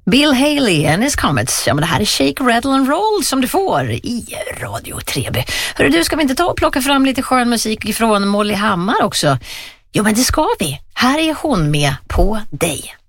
Bill Haley and his Comets. Ja, men det här är Shake, Rattle and Roll som du får i Radio Treby. Hörru du, ska vi inte ta och plocka fram lite skön musik ifrån Molly Hammar också? Jo, men det ska vi. Här är hon med På dig.